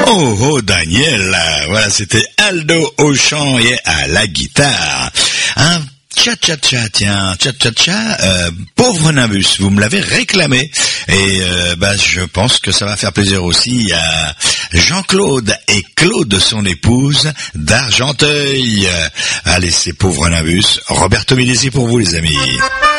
Oh, oh, Daniel, voilà, c'était Aldo au chant et à la guitare. Un tcha-tcha-tcha, tiens, tcha-tcha-tcha, pauvre Nimbus, vous me l'avez réclamé. Et je pense que ça va faire plaisir aussi à Jean-Claude et Claude, son épouse, d'Argenteuil. Allez, c'est pauvre Nimbus. Roberto Milesi pour vous, les amis.